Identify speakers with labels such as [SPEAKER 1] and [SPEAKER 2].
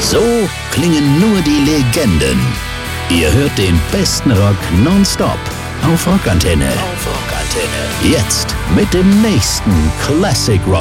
[SPEAKER 1] So klingen nur die Legenden. Ihr hört den besten Rock nonstop auf Rockantenne. Jetzt mit dem nächsten Classic Rock.